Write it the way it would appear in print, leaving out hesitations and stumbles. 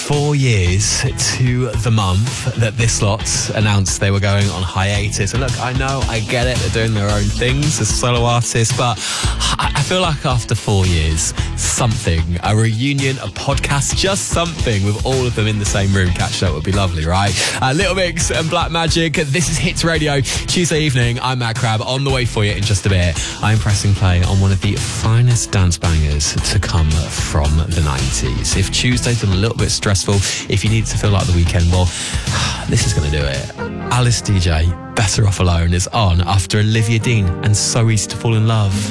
4 years to the month that this lot announced they were going on hiatus. And look, I know, I get it, they're doing their own things as solo artists, but I feel like after 4 years, something, a reunion, a podcast, just something with all of them in the same room catching up would be lovely, right? Little Mix and Black Magic, this is Hits Radio, Tuesday evening. I'm Matt Crab, on the way for you in just a bit. I'm pressing play on one of the finest dance bangers to come from the 90s. If Tuesday's been a little bit stressful, if you need to feel like the weekend, well, this is going to do it. Alice DJ, Better Off Alone, is on after Olivia Dean and So Easy to Fall in Love.